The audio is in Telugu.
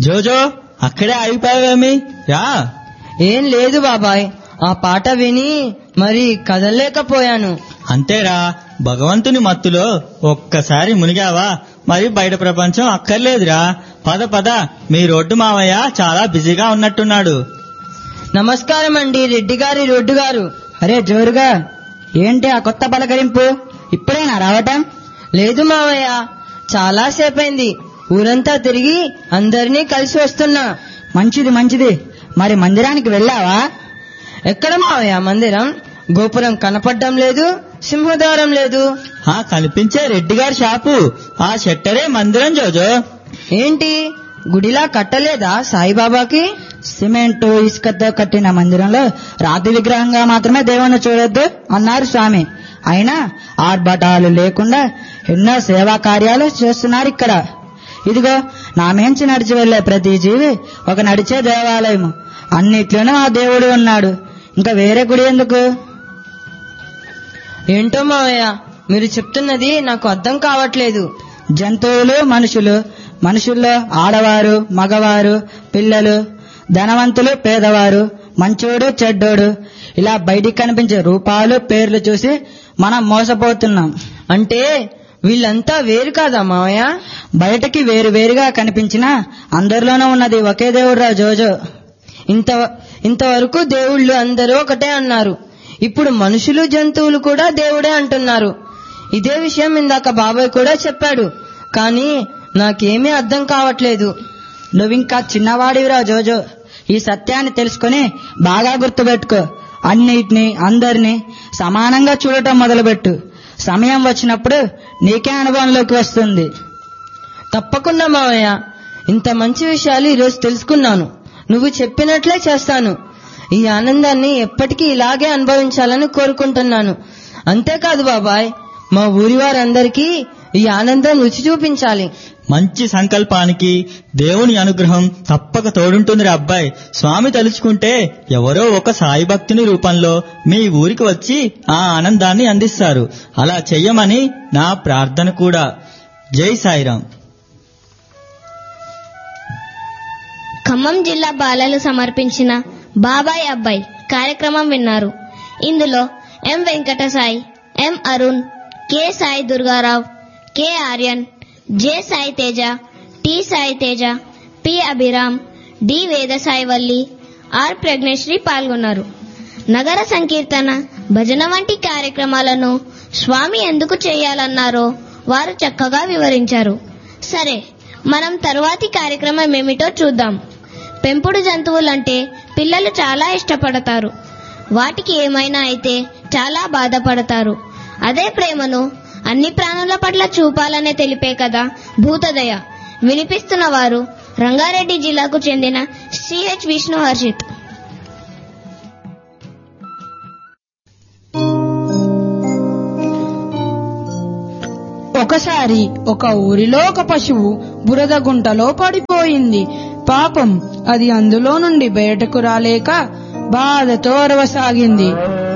జోజో అక్కడే ఆగిపోయావేమి రా. ఏం లేదు బాబాయ్, ఆ పాట విని మరి కదలలేకపోయాను. అంతేరా, భగవంతుని మత్తులో ఒక్కసారి మునిగావా మరి బయట ప్రపంచం అక్కర్లేదురా. పద పద, మీ రోడ్డు మావయ్య చాలా బిజీగా ఉన్నట్టున్నాడు. నమస్కారం అండి రెడ్డి గారి రోడ్డు గారు. అరే జోరుగా, ఏంటి ఆ కొత్త పలకరింపు? ఇప్పుడేనా రావటం? లేదు మావయ్య, చాలా సేపైంది. ఊరంతా తిరిగి అందరినీ కలిసి వస్తున్నా. మంచిది మంచిది. మరి మందిరానికి వెళ్ళావా? ఎక్కడ మావయ్య మందిరం? గోపురం కనపడ్డం లేదు, సింహద్వారం లేదు. ఆ కనిపించే రెడ్డి గారి షాపు, ఆ షట్టరే మందిరం జోజో. ఏంటి, గుడిలా కట్టలేదా సాయిబాబాకి? సిమెంటు ఇసుకతో కట్టిన మందిరంలో రాతి విగ్రహంగా మాత్రమే దేవుణ్ణి చూడొద్దు అన్నారు స్వామి. అయినా ఆర్భటాలు లేకుండా ఎన్నో సేవా కార్యాలు చేస్తున్నారు ఇక్కడ. ఇదిగో, నా మేంచి నడిచి వెళ్లే ప్రతి జీవి ఒక నడిచే దేవాలయము. అన్నిట్లోనూ ఆ దేవుడు ఉన్నాడు. ఇంకా వేరే గుడి ఎందుకు? ఏంటో మావయ్య, మీరు చెప్తున్నది నాకు అర్థం కావట్లేదు. జంతువులు, మనుషులు, మనుషుల్లో ఆడవారు, మగవారు, పిల్లలు, ధనవంతులు, పేదవారు, మంచోడు, చెడ్డోడు, ఇలా బయటికి కనిపించే రూపాలు, పేర్లు చూసి మనం మోసపోతున్నాం. అంటే వీళ్ళంతా వేరు కాదా మావయ్య? బయటకి వేరు వేరుగా కనిపించినా అందరిలోనూ ఉన్నది ఒకే దేవుడురా జోజో. ఇంతవరకు దేవుళ్ళు అందరూ ఒకటే అన్నారు. ఇప్పుడు మనుషులు, జంతువులు కూడా దేవుడే అంటున్నారు. ఇదే విషయం ఇందాక బాబాయ్ కూడా చెప్పాడు. కానీ నాకేమీ అర్థం కావట్లేదు. నువ్వింకా చిన్నవాడివిరా జోజో. ఈ సత్యాన్ని తెలుసుకుని బాగా గుర్తుపెట్టుకో. అన్నిటినీ, అందరినీ సమానంగా చూడటం మొదలుపెట్టు. సమయం వచ్చినప్పుడు నీకే అనుభవంలోకి వస్తుంది. తప్పకుండా మావయ్య, ఇంత మంచి విషయాలు ఈరోజు తెలుసుకున్నాను. నువ్వు చెప్పినట్లే చేస్తాను. ఈ ఆనందాన్ని ఎప్పటికీ ఇలాగే అనుభవించాలని కోరుకుంటున్నాను. అంతేకాదు బాబాయ్, మా ఊరి వారందరికీ ఈ ఆనందం రుచి చూపించాలి. మంచి సంకల్పానికి దేవుని అనుగ్రహం తప్పక తోడుంటుందిరా అబ్బాయి. స్వామి తలుచుకుంటే ఎవరో ఒక సాయి భక్తుని రూపంలో మీ ఊరికి వచ్చి ఆ ఆనందాన్ని అందిస్తారు. అలా చెయ్యమని నా ప్రార్థన కూడా. జై సాయిరాం. ఖమ్మం జిల్లా బాలలు సమర్పించిన బాబాయ్ అబ్బాయి కార్యక్రమం విన్నారు. ఇందులో ఎం వెంకటసాయి, ఎం Arun, K Sai Durgarao, K Aryan, J Sai Teja, T Sai Teja, P Abhiram, D Vedasai Valli, are Pragnasri పాల్గొన్నారు. నగర సంకీర్తన, భజన వంటి కార్యక్రమాలను స్వామి ఎందుకు చేయాలన్నారో వారు చక్కగా వివరించారు. సరే, మనం తరువాతి కార్యక్రమం ఏమిటో చూద్దాం. పెంపుడు జంతువులంటే పిల్లలు చాలా ఇష్టపడతారు. వాటికి ఏమైనా అయితే చాలా బాధపడతారు. అదే ప్రేమను అన్ని ప్రాణుల పట్ల చూపాలనే తెలిపే కదా భూతదయ. వినిపిస్తున్న వారు రంగారెడ్డి జిల్లాకు చెందిన సిహెచ్ విష్ణు హర్షిత్. ఒకసారి ఒక ఊరిలో ఒక పశువు బురద గుంటలో పడిపోయింది. పాపం, అది అందులో నుండి బయటకు రాలేక బాధతో అరవసాగింది.